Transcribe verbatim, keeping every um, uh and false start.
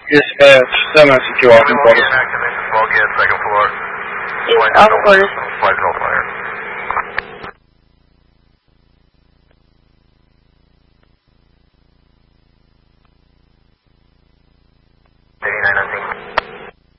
Dispatch, seven six two Austin Quarters. Activation twelve, get second floor. Austin Quarters.